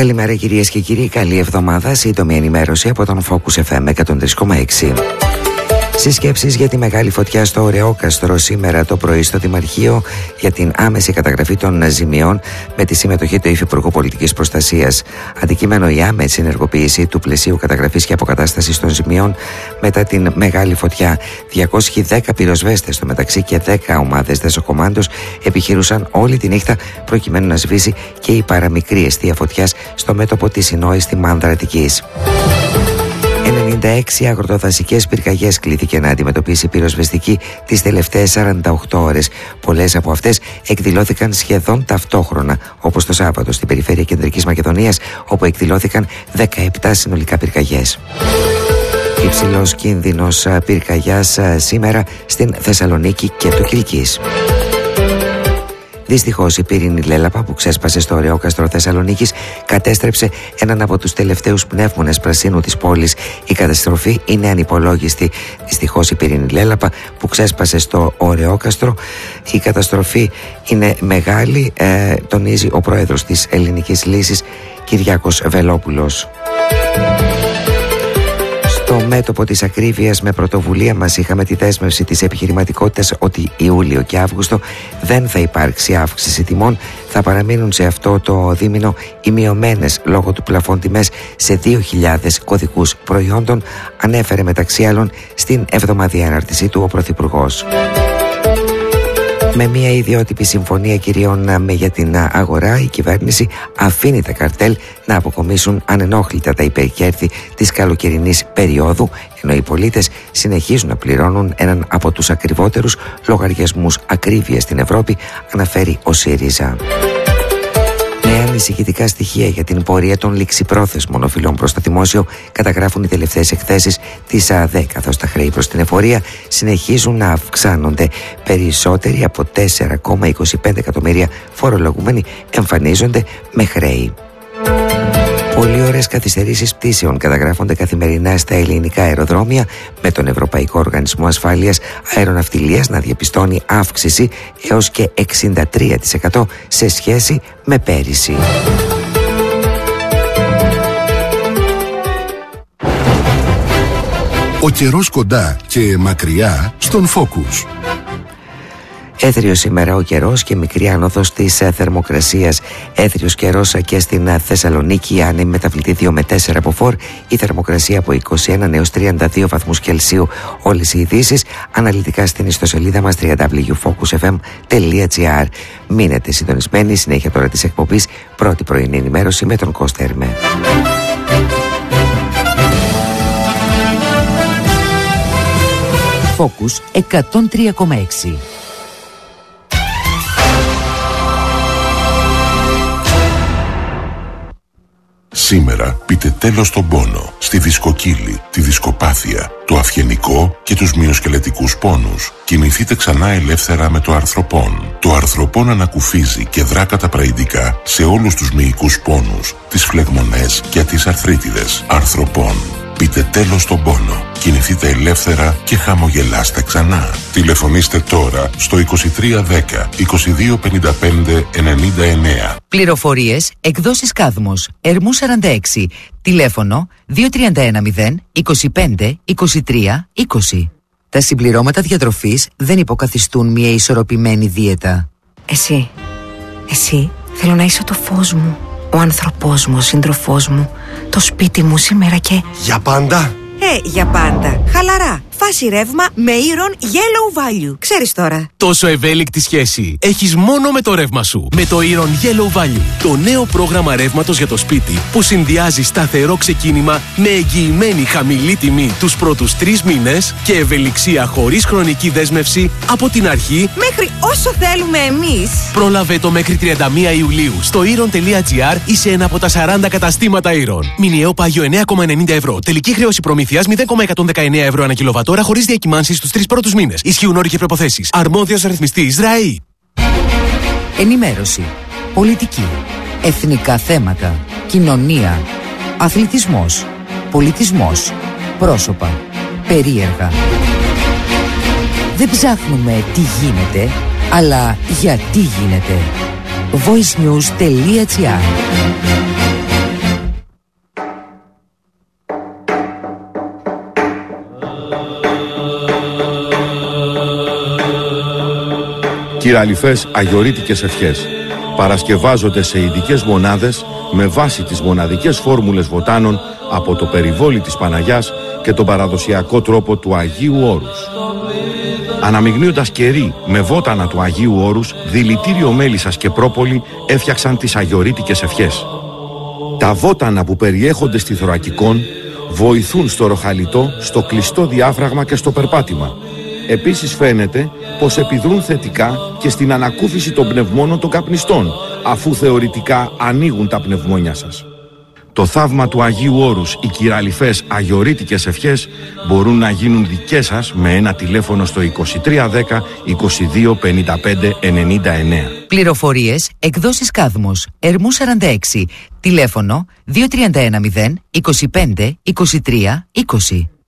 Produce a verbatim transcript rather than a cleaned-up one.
Καλημέρα κυρίες και κύριοι, καλή εβδομάδα. Σύντομη ενημέρωση από τον Focus εφ εμ εκατόν τρία κόμμα έξι. Συσκέψεις για τη μεγάλη φωτιά στο Ωρεόκαστρο σήμερα το πρωί στο Δημαρχείο για την άμεση καταγραφή των ζημιών με τη συμμετοχή του Υφυπουργού Πολιτικής Προστασίας. Αντικείμενο η άμεση ενεργοποίηση του πλαισίου καταγραφής και αποκατάστασης των ζημιών μετά την μεγάλη φωτιά. διακόσιοι δέκα πυροσβέστες στο μεταξύ και δέκα ομάδες δεσοκομάντος επιχειρούσαν όλη τη νύχτα προκειμένου να σβήσει και η παραμικρή εστία φωτιάς στο μέτωπο της Ινόη στη Μάνδρα Αττικής. ενενήντα έξι αγροτοδασικές πυρκαγιές κλήθηκε να αντιμετωπίσει η πυροσβεστική τις τελευταίες σαράντα οκτώ ώρες. Πολλές από αυτές εκδηλώθηκαν σχεδόν ταυτόχρονα, όπως το Σάββατο στην περιφέρεια Κεντρικής Μακεδονίας, όπου εκδηλώθηκαν δεκαεπτά συνολικά πυρκαγιές. Υψηλός κίνδυνος πυρκαγιάς σήμερα στην Θεσσαλονίκη και το Κιλκής. Δυστυχώς η πύρινη λέλαπα που ξέσπασε στο Ωρεόκαστρο Θεσσαλονίκης κατέστρεψε έναν από τους τελευταίους πνεύμονες πρασίνου της πόλης. Η καταστροφή είναι ανυπολόγιστη. Δυστυχώς η πύρινη λέλαπα που ξέσπασε στο Ωρεόκαστρο, η καταστροφή είναι μεγάλη, ε, τονίζει ο πρόεδρος της Ελληνικής Λύσης, Κυριάκος Βελόπουλος. Στο μέτωπο της ακρίβειας, με πρωτοβουλία μας είχαμε τη δέσμευση της επιχειρηματικότητας ότι Ιούλιο και Αύγουστο δεν θα υπάρξει αύξηση τιμών, θα παραμείνουν σε αυτό το δίμηνο οι μειωμένες λόγω του πλαφών τιμές σε δύο χιλιάδες κωδικούς προϊόντων, ανέφερε μεταξύ άλλων στην εβδομαδιαία ανάρτησή του ο Πρωθυπουργός. Με μια ιδιότυπη συμφωνία κυρίων για την αγορά, η κυβέρνηση αφήνει τα καρτέλ να αποκομίσουν ανενόχλητα τα υπερκέρδη της καλοκαιρινής περίοδου, ενώ οι πολίτες συνεχίζουν να πληρώνουν έναν από τους ακριβότερους λογαριασμούς ακρίβειας στην Ευρώπη, αναφέρει ο ΣΥΡΙΖΑ. Νέα ανησυχητικά στοιχεία για την πορεία των ληξιπρόθεσμων οφειλών προς το δημόσιο καταγράφουν οι τελευταίες εκθέσεις της ΑΔΕ, καθώς τα χρέη προς την εφορία συνεχίζουν να αυξάνονται. Περισσότεροι από τέσσερα κόμμα είκοσι πέντε εκατομμύρια φορολογούμενοι εμφανίζονται με χρέη. Πολλοί ώρες καθυστερήσεις πτήσεων καταγράφονται καθημερινά στα ελληνικά αεροδρόμια, με τον Ευρωπαϊκό Οργανισμό Ασφάλειας Αεροναυτιλίας να διαπιστώνει αύξηση έως και εξήντα τρία τοις εκατό σε σχέση με πέρυσι. Ο καιρός κοντά και μακριά στον Focus. Έθριος σήμερα ο καιρός και μικρή άνοδος της θερμοκρασίας. Έθριος καιρός και στην Θεσσαλονίκη, άνεμη μεταβλητή δύο με τέσσερα από φορ, η θερμοκρασία από είκοσι ένα έως τριάντα δύο βαθμούς Κελσίου. Όλες οι ειδήσεις αναλυτικά στην ιστοσελίδα μας double-u double-u double-u τελεία focus f m τελεία g r. Μείνετε συντονισμένοι, συνέχεια τώρα της εκπομπής, πρώτη πρωινή ενημέρωση με τον Κώστα Ερμέ. Focus εκατόν τρία κόμμα έξι. Σήμερα πείτε τέλος στον πόνο, στη δισκοκύλη, τη δισκοπάθεια, το αυγενικό και τους μυοσκελετικούς πόνους. Κινηθείτε ξανά ελεύθερα με το αρθροπόν. Το αρθροπόν ανακουφίζει και δρά καταπραϊντικά σε όλους τους μυϊκούς πόνους, τις φλεγμονές και τις αρθρίτιδες. Αρθροπόν. Πείτε τέλος στον πόνο. Κινηθείτε ελεύθερα και χαμογελάστε ξανά. Τηλεφωνήστε τώρα στο είκοσι τρία δέκα είκοσι δύο πενήντα πέντε ενενήντα εννέα. Πληροφορίες, εκδόσεις Κάδμος, Ερμού σαράντα έξι. Τηλέφωνο δύο τρία ένα μηδέν είκοσι πέντε είκοσι τρία είκοσι. Τα συμπληρώματα διατροφής δεν υποκαθιστούν μια ισορροπημένη δίαιτα. Εσύ, εσύ θέλω να είσαι το φως μου, ο άνθρωπός μου, ο σύντροφός μου, το σπίτι μου σήμερα και... Για πάντα! Ε, για πάντα. Χαλαρά. Φάση ρεύμα με Iron Yellow Value. Ξέρεις τώρα. Τόσο ευέλικτη σχέση έχεις μόνο με το ρεύμα σου. Με το Iron Yellow Value. Το νέο πρόγραμμα ρεύματος για το σπίτι που συνδυάζει σταθερό ξεκίνημα με εγγυημένη χαμηλή τιμή τους πρώτους τρεις μήνες και ευελιξία χωρίς χρονική δέσμευση από την αρχή μέχρι όσο θέλουμε εμείς. Πρόλαβε το μέχρι τριάντα μία Ιουλίου στο iron τελεία gr ή σε ένα από τα σαράντα καταστήματα Iron. Μηνιαίο πάγιο εννέα κόμμα ενενήντα ευρώ. Τελική χρέωση προμήθειας μηδέν κόμμα εκατόν δεκαεννέα ευρώ ανά κιλοβατόρα χωρίς διακυμάνσεις στους τρεις πρώτους μήνες. Ισχύουν όροι και προϋποθέσεις. Αρμόδιος ρυθμιστής ΡΑΗ. Ενημέρωση. Πολιτική. Εθνικά θέματα. Κοινωνία. Αθλητισμός. Πολιτισμός. Πρόσωπα. Περίεργα. Δεν ψάχνουμε τι γίνεται, αλλά γιατί γίνεται. voice news τελεία gr. Κυραλιφές αγιορείτικες ευχές. Παρασκευάζονται σε ειδικές μονάδες με βάση τις μοναδικές φόρμουλες βοτάνων από το περιβόλι της Παναγιάς και τον παραδοσιακό τρόπο του Αγίου Όρους. Αναμειγνύοντας κερί με βότανα του Αγίου Όρους, δηλητήριο μέλισσας και πρόπολη έφτιαξαν τις αγιορείτικες ευχές. Τα βότανα που περιέχονται στη θωρακικόν βοηθούν στο ροχαλιτό, στο κλειστό διάφραγμα και στο περπάτημα. Επίσης φαίνεται πως επιδρούν θετικά και στην ανακούφιση των πνευμόνων των καπνιστών, αφού θεωρητικά ανοίγουν τα πνευμόνια σας. Το θαύμα του Αγίου Όρους, οι κυραλιφές αγιορείτικες ευχές μπορούν να γίνουν δικές σας με ένα τηλέφωνο στο είκοσι τρία δέκα είκοσι δύο πενήντα πέντε ενενήντα εννέα. Πληροφορίες, εκδόσεις Κάδμος, Ερμού σαράντα έξι, τηλέφωνο δύο τρία ένα μηδέν είκοσι πέντε είκοσι τρία είκοσι.